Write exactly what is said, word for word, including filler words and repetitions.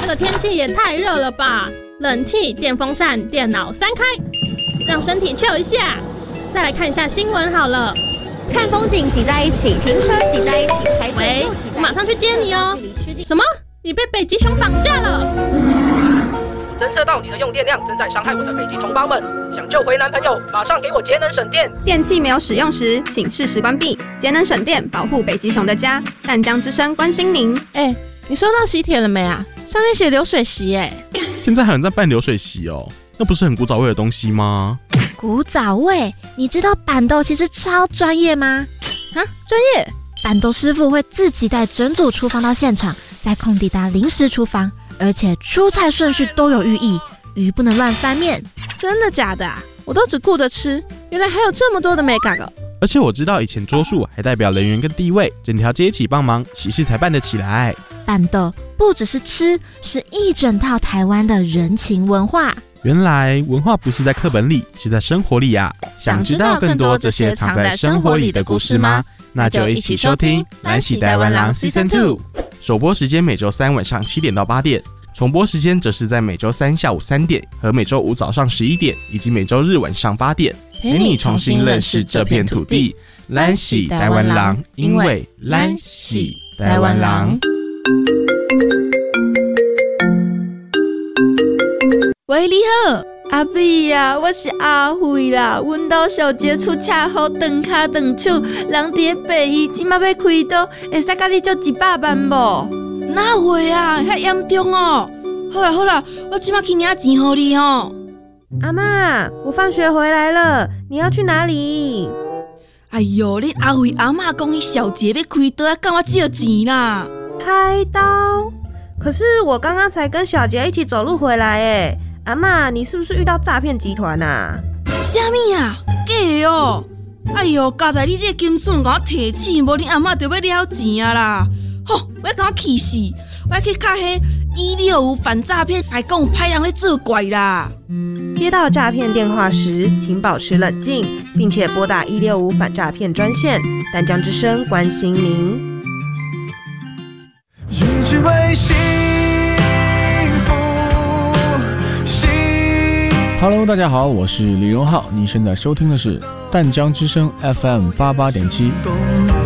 个天气也太热了吧！冷气、电风扇、电脑三开，让身体 chill 一下。再来看一下新闻好了。 看风景挤在一起，停车挤在一起，排队又挤在一起。 我马上去接你哦。什么？你被北极熊绑架了？ 侦测到你的用电量正在伤害我的北极同胞们，想救回男朋友，马上给我节能省电。 电器没有使用时，请适时关闭，节能省电，保护北极熊的家。淡江之声关心您。 哎、欸，你收到喜帖了没啊？上面写流水席哎、欸。 现在还有人在办流水席哦，那不是很古早味的东西吗？ 古早味？你知道板豆其实超专业吗？ 啊，专业？ 板豆师傅会自己带整组厨房到现场，在空地搭临时厨房，而且出菜顺序都有寓意，鱼不能乱翻面。 真的假的啊？我都只顾着吃，原来还有这么多的美感哦。 而且我知道以前桌数还代表人员跟地位，整条街一起帮忙，喜事才办得起来。 板豆不只是吃，是一整套台湾的人情文化。 原来文化不是在课本里，是在生活里啊！想知道更多这些藏在生活里的故事吗？那就一起收听《蓝喜台湾郎 Season 二》。首播时间每周三晚上七点到八点，重播时间则是在每周三下午三点和每周五早上十一点，以及每周日晚上八点，陪你重新认识这片土地。蓝喜台湾郎，因为蓝喜台湾郎。 喂，你好，阿碧啊，我是阿慧啦。阮家小姐出车祸，断脚断手，人伫咧病院，即马要开刀，会使甲你借一百万无？哪会啊，遐严重哦！好啦好啦，我即马去领钱互你哦。 阿嬷，我放学回来了，你要去哪里？ 哎哟，恁阿慧阿嬷讲伊小姐要开刀，要跟我借钱啦。 开刀？可是我刚刚才跟小杰一起走路回来诶。阿嬷，你是不是遇到诈骗集团啊？ 啥物啊？假的哦！哎哟，加在你这个金笋甲我提醒，无恁阿嬷就要了钱啊啦！吼，我要甲我气死！我要去卡迄一六五反诈骗，还讲有歹人咧作怪啦！ 接到诈骗电话时，请保持冷静，并且拨打一六五反诈骗专线。淡江之声关心您。 一直为幸福。Hello， 大家好，我是李荣浩，你现在收听的是淡江之声 F M 八八点七。